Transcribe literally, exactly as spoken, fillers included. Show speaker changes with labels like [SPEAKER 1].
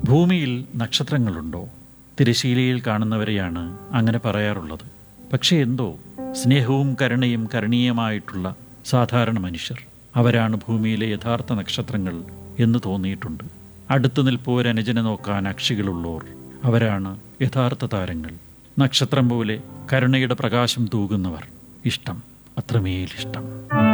[SPEAKER 1] ഭൂമിയിൽ നക്ഷത്രങ്ങളുണ്ടോ? തിരശീലയിൽ കാണുന്നവരെയാണ് അങ്ങനെ പറയാറുള്ളത്. പക്ഷേ എന്തോ സ്നേഹവും കരുണയും കരണീയമായിട്ടുള്ള സാധാരണ മനുഷ്യർ, അവരാണ് ഭൂമിയിലെ യഥാർത്ഥ നക്ഷത്രങ്ങൾ എന്ന് തോന്നിയിട്ടുണ്ട്. അടുത്തു നിൽപ്പോരനുജനെ നോക്കാൻ അക്ഷികളുള്ളോർ, അവരാണ് യഥാർത്ഥ താരങ്ങൾ. നക്ഷത്രം പോലെ കരുണയുടെ പ്രകാശം തൂകുന്നവർ. ഇഷ്ടം, അത്രമേലിഷ്ടം.